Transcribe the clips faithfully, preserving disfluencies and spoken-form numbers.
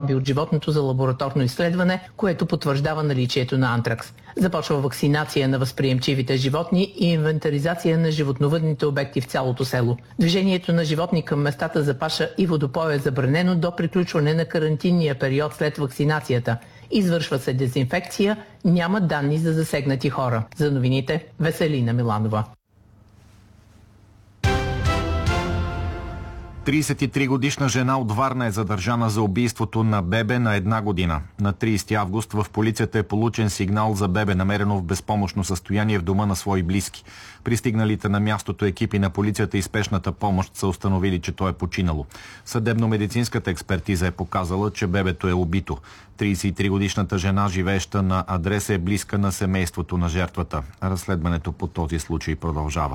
проби от животното за лабораторно изследване, което потвърждава наличието на антракс. Започва вакцинация на възприемчивите животни и инвентаризация на животновъдните обекти в цялото село. Движението на животни към местата за паша и водопой е забранено до приключване на карантинния период след вакцинацията. Извършва се дезинфекция, няма данни за засегнати хора. За новините Веселина Миланова. тридесет и три годишна жена от Варна е задържана за убийството на бебе на една година. На тридесети август в полицията е получен сигнал за бебе, намерено в безпомощно състояние в дома на свои близки. Пристигналите на мястото екипи на полицията и спешната помощ са установили, че то е починало. Съдебно-медицинската експертиза е показала, че бебето е убито. тридесет и три годишната жена, живееща на адреса, е близка на семейството на жертвата. Разследването по този случай продължава.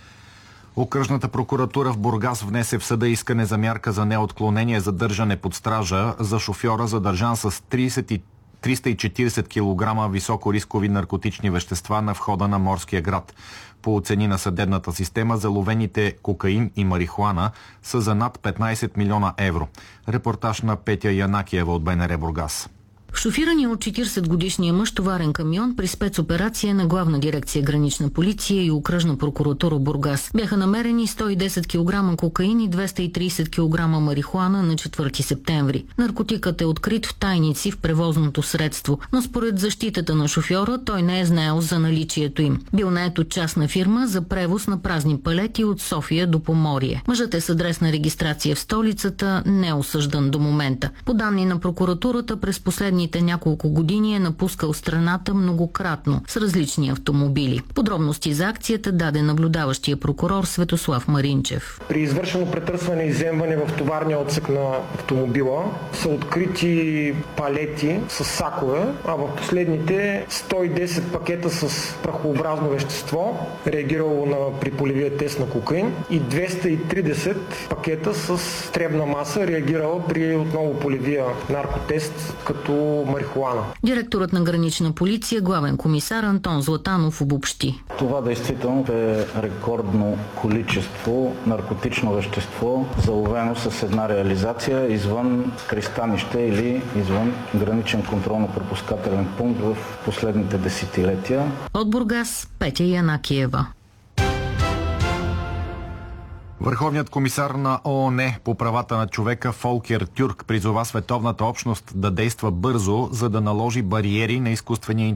Окръжната прокуратура в Бургас внесе в съда искане за мярка за неотклонение задържане под стража за шофьора, задържан с триста и четиридесет килограма високорискови наркотични вещества на входа на Морския град. По оцени на съдебната система, заловените кокаин и марихуана са за над петнайсет милиона евро. Репортаж на Петя Янакиева от БНР Бургас. Шофирания от четиридесет годишния мъж товарен камион при спецоперация на Главна дирекция Гранична полиция и Окръжна прокуратура Бургас бяха намерени сто и десет килограма кокаин и двеста и тридесет килограма марихуана на четвърти септември. Наркотикът е открит в тайници в превозното средство, но според защитата на шофьора той не е знаел за наличието им. Бил нает от частна фирма за превоз на празни палети от София до Поморие. Мъжът е с адресна регистрация в столицата, не е осъждан до момента. По данни на прокуратурата, през последните няколко години е напускал страната многократно с различни автомобили. Подробности за акцията даде наблюдаващия прокурор Светослав Маринчев. При извършено претърсване и изземване в товарния отсек на автомобила са открити палети с сакове, а в последните сто и десет пакета с прахообразно вещество, реагирало на приполивия тест на кокаин, и двеста и тридесет пакета с тревна маса, реагирала при отново полевия наркотест като марихуана. Директорът на Гранична полиция, главен комисар Антон Златанов, обобщи. Това действително е рекордно количество наркотично вещество, заловено с една реализация извън пристанище или извън граничен контролно-пропускателен пункт в последните десетилетия. От Бургас, Петя Янакиева. Върховният комисар на ООН по правата на човека Фолкер Тюрк призова световната общност да действа бързо, за да наложи бариери на изкуствения интелект.